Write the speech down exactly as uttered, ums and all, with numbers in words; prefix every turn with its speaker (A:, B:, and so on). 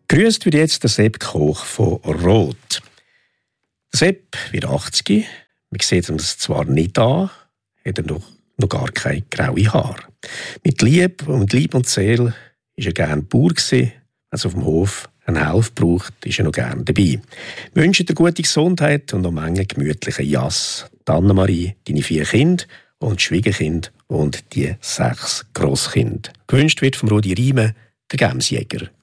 A: Grüßt wird jetzt der Sepp Koch von Rot. Der Sepp wird achtzig. Man sieht ihm das zwar nicht an, hat er noch, noch gar keine graue Haare. Mit Liebe und Liebe und Seele war er gerne Bauer gewesen. Wenn es auf dem Hof eine Hilfe braucht, ist er noch gerne dabei. Wir wünschen dir gute Gesundheit und noch Menge gemütlichen Jass. Annemarie, deine vier Kinder und Schwiegerkind und die sechs Grosskinder. Gewünscht wird vom Rudi Riemen, der Gemsjäger.